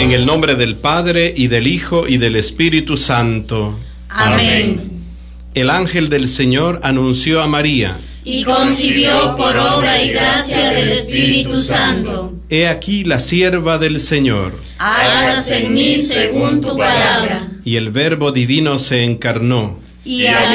En el nombre del Padre, y del Hijo, y del Espíritu Santo. Amén. El ángel del Señor anunció a María. Y concibió por obra y gracia del Espíritu Santo. He aquí la sierva del Señor. Hágase en mí según tu palabra. Y el Verbo divino se encarnó. Y